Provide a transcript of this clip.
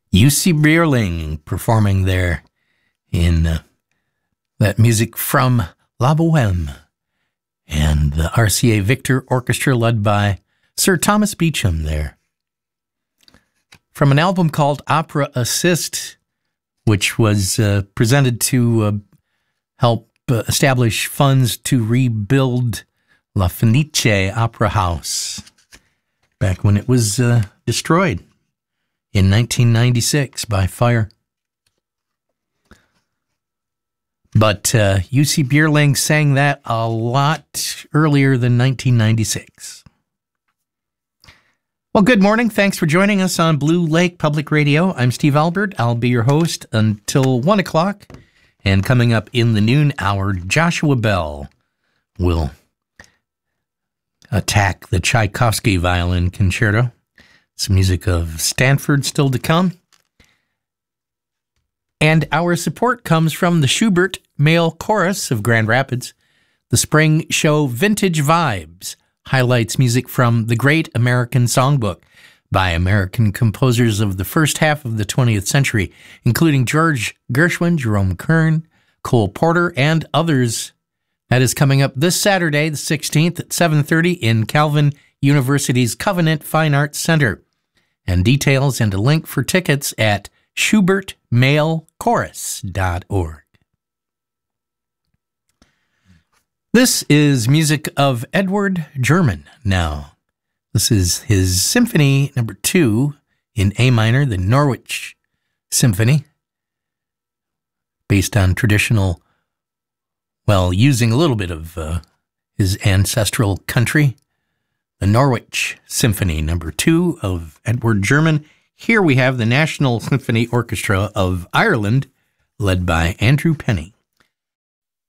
Jussi Björling performing there in that music from La Boheme and the RCA Victor Orchestra led by Sir Thomas Beecham there. From an album called Opera Assist, which was presented to help establish funds to rebuild La Fenice Opera House back when it was destroyed in 1996 by fire. But Jussi Björling sang that a lot earlier than 1996. Well, good morning. Thanks for joining us on Blue Lake Public Radio. I'm Steve Albert. I'll be your host until 1 o'clock. And coming up in the noon hour, Joshua Bell will attack the Tchaikovsky Violin Concerto. Some music of Stanford still to come. And our support comes from the Schubert Male Chorus of Grand Rapids. The spring show Vintage Vibes highlights music from the Great American Songbook by American composers of the first half of the 20th century, including George Gershwin, Jerome Kern, Cole Porter, and others. That is coming up this Saturday, the 16th at 7:30 in Calvin University's Covenant Fine Arts Center. And details and a link for tickets at SchubertMaleChorus.org. This is music of Edward German now. This is his Symphony No. 2 in A minor, the Norwich Symphony, based on traditional, well, using a little bit of his ancestral country. The Norwich Symphony No. 2 of Edward German. Here we have the National Symphony Orchestra of Ireland, led by Andrew Penny.